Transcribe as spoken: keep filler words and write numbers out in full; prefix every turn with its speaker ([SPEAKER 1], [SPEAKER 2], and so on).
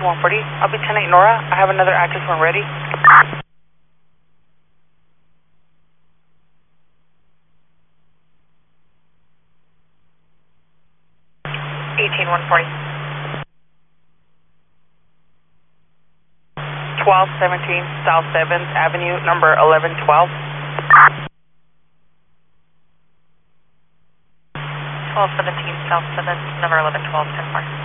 [SPEAKER 1] eighteen one forty. I'll be ten eight Nora. I have another active one ready. eighteen one forty. twelve seventeen South seventh Avenue, number eleven twelve. twelve seventeen South seventh, number eleven twelve, ten four.